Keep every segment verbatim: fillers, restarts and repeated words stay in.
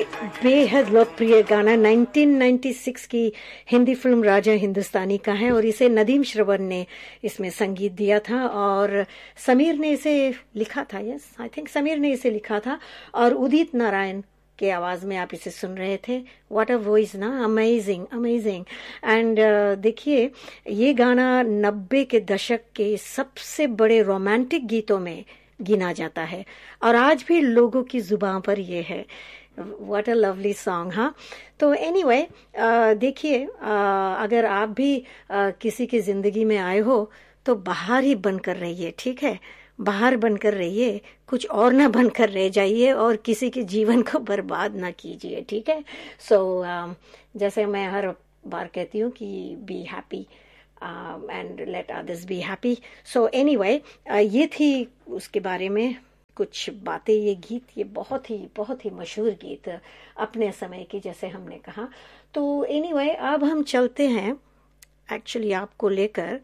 बेहद लोकप्रिय गाना नाइनटीन नाइंटी सिक्स की हिंदी फिल्म राजा हिंदुस्तानी का है और इसे नदीम श्रवण ने इसमें संगीत दिया था और समीर ने इसे लिखा था। यस, आई थिंक समीर ने इसे लिखा था और उदित नारायण के आवाज में आप इसे सुन रहे थे। व्हाट अ वॉइस ना, अमेजिंग अमेजिंग। एंड देखिए, ये गाना नब्बे के दशक के सबसे बड़े रोमांटिक गीतों में गिना जाता है और आज भी लोगों की जुबान पर ये है। What a lovely song. हाँ, तो एनीवे anyway, देखिए, अगर आप भी आ, किसी की जिंदगी में आए हो तो बाहर ही बनकर रहिए, ठीक है? बाहर बनकर रहिए, कुछ और ना बनकर रह जाइए और किसी के जीवन को बर्बाद ना कीजिए, ठीक है? सो so, जैसे मैं हर बार कहती हूँ कि be happy and let others be happy. So anyway, ये थी उसके बारे में कुछ बातें। ये गीत, ये बहुत ही बहुत ही मशहूर गीत अपने समय की, जैसे हमने कहा। तो एनीवे anyway, अब हम चलते हैं एक्चुअली आपको लेकर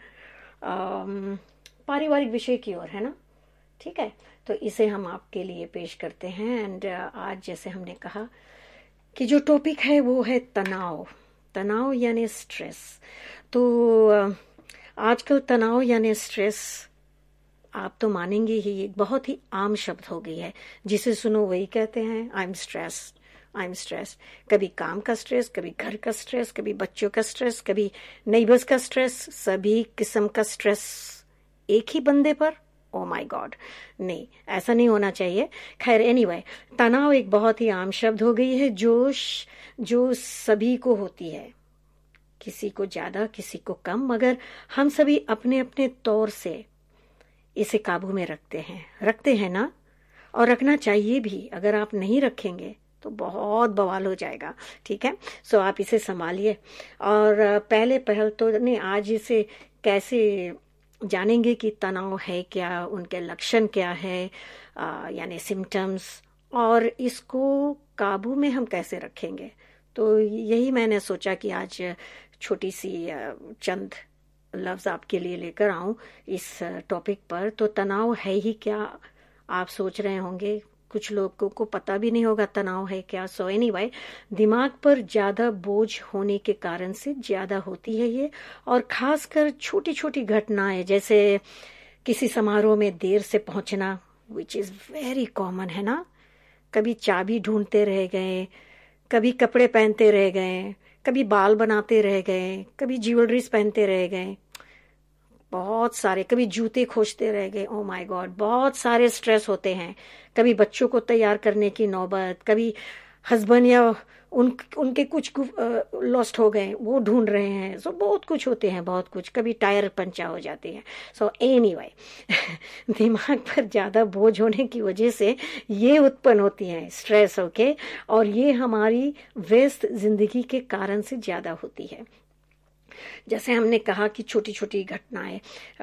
पारिवारिक विषय की ओर, है ना? ठीक है, तो इसे हम आपके लिए पेश करते हैं। एंड आज जैसे हमने कहा कि जो टॉपिक है वो है तनाव। तनाव यानी स्ट्रेस। तो आजकल तनाव यानी स्ट्रेस, आप तो मानेंगे ही, एक बहुत ही आम शब्द हो गई है। जिसे सुनो वही कहते हैं I am stressed, I am stressed. कभी काम का स्ट्रेस, कभी घर का स्ट्रेस, कभी बच्चों का स्ट्रेस, कभी नेबर्स का स्ट्रेस, सभी किस्म का स्ट्रेस एक ही बंदे पर। ओ माय गॉड, नहीं, ऐसा नहीं होना चाहिए। खैर एनीवे, तनाव एक बहुत ही आम शब्द हो गई है जो जो सभी को होती है, किसी को ज्यादा, किसी को कम, मगर हम सभी अपने अपने तौर से इसे काबू में रखते हैं रखते हैं ना, और रखना चाहिए भी। अगर आप नहीं रखेंगे तो बहुत बवाल हो जाएगा, ठीक है? सो आप इसे संभालिए। और पहले पहल तो नहीं, आज इसे कैसे जानेंगे कि तनाव है क्या, उनके लक्षण क्या है, यानी सिम्टम्स, और इसको काबू में हम कैसे रखेंगे। तो यही मैंने सोचा कि आज छोटी सी चंद लफ्ज आपके लिए लेकर आऊं इस टॉपिक पर। तो तनाव है ही क्या, आप सोच रहे होंगे, कुछ लोगों को पता भी नहीं होगा तनाव है क्या। सो एनीवे, दिमाग पर ज्यादा बोझ होने के कारण से ज्यादा होती है ये, और खासकर छोटी छोटी घटनाएं, जैसे किसी समारोह में देर से पहुंचना, विच इज वेरी कॉमन, है ना? कभी चाबी ढूंढते रह गए, कभी कपड़े पहनते रह गए, कभी बाल बनाते रह गए, कभी ज्वेलरीज पहनते रह गए, बहुत सारे, कभी जूते खोजते रह गए। ओ माय गॉड, बहुत सारे स्ट्रेस होते हैं। कभी बच्चों को तैयार करने की नौबत, कभी हस्बैंड या उन उनके कुछ लॉस्ट हो गए, वो ढूंढ रहे हैं। सो so, बहुत कुछ होते हैं, बहुत कुछ। कभी टायर पंचा हो जाती है। सो एनीवे, दिमाग पर ज्यादा बोझ होने की वजह से ये उत्पन्न होती है स्ट्रेस, ओके? और ये हमारी व्यस्त जिंदगी के कारण से ज्यादा होती है। जैसे हमने कहा कि छोटी छोटी घटनाएं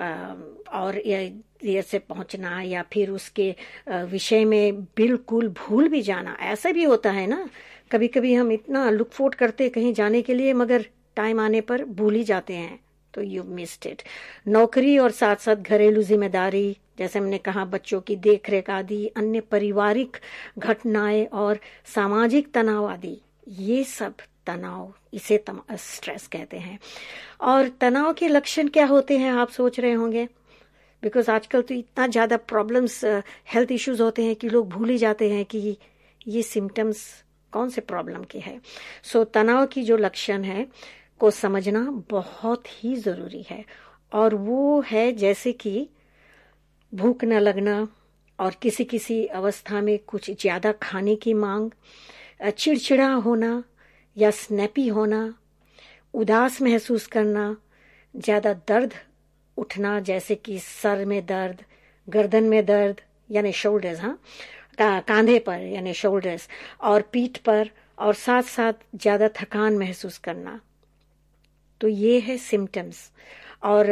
और देर से पहुंचना, या फिर उसके विषय में बिल्कुल भूल भी जाना। ऐसा भी होता है ना, कभी कभी हम इतना लुक फॉरवर्ड करते कहीं जाने के लिए, मगर टाइम आने पर भूल ही जाते हैं, तो यू मिस्ड इट। नौकरी और साथ साथ घरेलू जिम्मेदारी, जैसे हमने कहा, बच्चों की देखरेख आदि, अन्य पारिवारिक घटनाएं और सामाजिक तनाव आदि, ये सब तनाव, इसे स्ट्रेस कहते हैं। और तनाव के लक्षण क्या होते हैं, आप सोच रहे होंगे, बिकॉज आजकल तो इतना ज्यादा प्रॉब्लम्स, हेल्थ इश्यूज होते हैं कि लोग भूल ही जाते हैं कि ये सिम्टम्स कौन से प्रॉब्लम के हैं। सो तनाव की जो लक्षण है को समझना बहुत ही जरूरी है, और वो है जैसे कि भूख न लगना, और किसी किसी अवस्था में कुछ ज्यादा खाने की मांग, चिड़चिड़ा होना या स्नैपी होना, उदास महसूस करना, ज्यादा दर्द उठना, जैसे कि सर में दर्द, गर्दन में दर्द यानी शोल्डर्स, हाँ, कांधे पर यानी शोल्डर्स, और पीठ पर, और साथ साथ ज्यादा थकान महसूस करना। तो ये है सिम्टम्स। और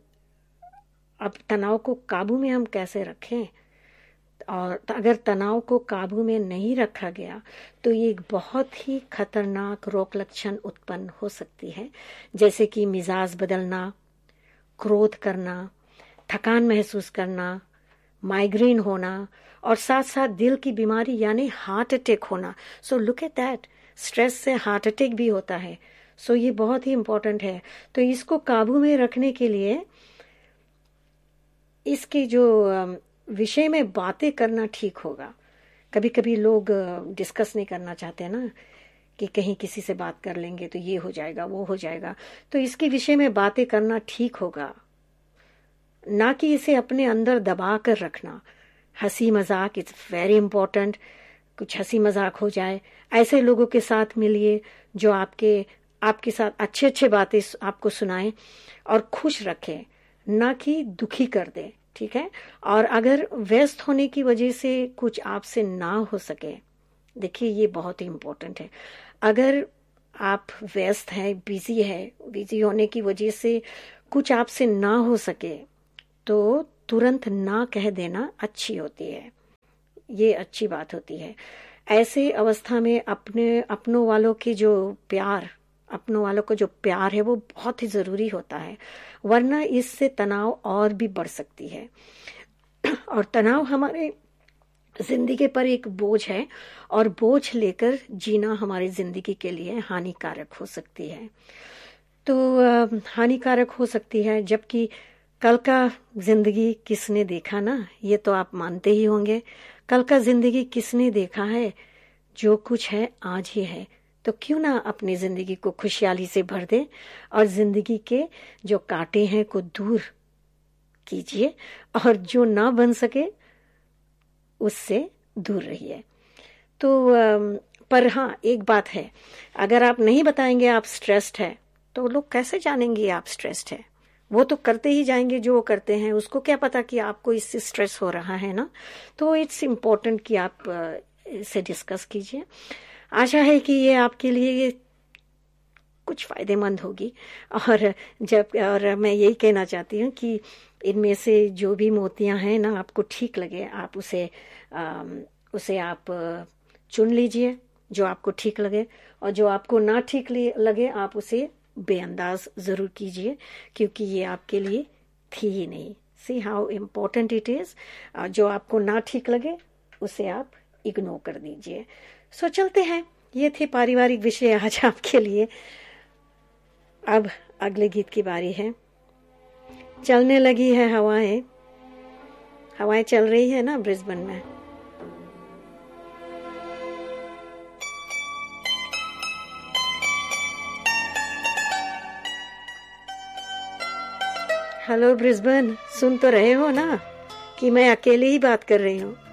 अब तनाव को काबू में हम कैसे रखें, और अगर तनाव को काबू में नहीं रखा गया तो ये एक बहुत ही खतरनाक रोग लक्षण उत्पन्न हो सकती है, जैसे कि मिजाज बदलना, क्रोध करना, थकान महसूस करना, माइग्रेन होना, और साथ साथ दिल की बीमारी यानी हार्ट अटैक होना। So look at that, stress से हार्ट अटैक भी होता है। सो so ये बहुत ही इम्पोर्टेंट है। तो इसको काबू में रखने के लिए इसके जो विषय में बातें करना ठीक होगा। कभी कभी लोग डिस्कस नहीं करना चाहते हैं ना, कि कहीं किसी से बात कर लेंगे तो ये हो जाएगा वो हो जाएगा। तो इसके विषय में बातें करना ठीक होगा, ना कि इसे अपने अंदर दबा कर रखना। हंसी मजाक इट्स वेरी इंपॉर्टेंट। कुछ हंसी मजाक हो जाए, ऐसे लोगों के साथ मिलिए जो आपके आपके साथ अच्छे अच्छे बातें आपको सुनाएं और खुश रखें, ना कि दुखी कर दे। ठीक है। और अगर व्यस्त होने की वजह से कुछ आपसे ना हो सके, देखिए ये बहुत ही इम्पोर्टेंट है। अगर आप व्यस्त हैं, बिजी है, बिजी होने की वजह से कुछ आपसे ना हो सके तो तुरंत ना कह देना अच्छी होती है, ये अच्छी बात होती है। ऐसे अवस्था में अपने अपनों वालों की जो प्यार अपनों वालों को जो प्यार है वो बहुत ही जरूरी होता है, वरना इससे तनाव और भी बढ़ सकती है। और तनाव हमारे जिंदगी पर एक बोझ है, और बोझ लेकर जीना हमारी जिंदगी के लिए हानिकारक हो सकती है। तो हानिकारक हो सकती है, जबकि कल का जिंदगी किसने देखा ना, ये तो आप मानते ही होंगे। कल का जिंदगी किसने देखा है, जो कुछ है आज ही है। तो क्यों ना अपनी जिंदगी को खुशहाली से भर दे और जिंदगी के जो कांटे हैं को दूर कीजिए, और जो ना बन सके उससे दूर रहिए। तो पर हाँ, एक बात है, अगर आप नहीं बताएंगे आप स्ट्रेस्ड है तो लोग कैसे जानेंगे आप स्ट्रेस्ड है। वो तो करते ही जाएंगे जो वो करते हैं, उसको क्या पता कि आपको इससे स्ट्रेस हो रहा है ना। तो इट्स इम्पोर्टेंट कि आप इसे डिस्कस कीजिए। आशा है कि ये आपके लिए कुछ फायदेमंद होगी। और जब और मैं यही कहना चाहती हूँ कि इनमें से जो भी मोतियां हैं ना, आपको ठीक लगे आप उसे आ, उसे आप चुन लीजिए जो आपको ठीक लगे, और जो आपको ना ठीक लगे आप उसे बेअंदाज जरूर कीजिए, क्योंकि ये आपके लिए थी ही नहीं। See how important it is. जो आपको ना ठीक लगे उसे आप इग्नोर कर दीजिए। सो चलते हैं, ये थे पारिवारिक विषय आज आपके लिए। अब अगले गीत की बारी है। चलने लगी है हवाएं, हवाएं चल रही है ना ब्रिस्बेन में। हेलो ब्रिस्बेन, सुन तो रहे हो ना कि मैं अकेले ही बात कर रही हूँ।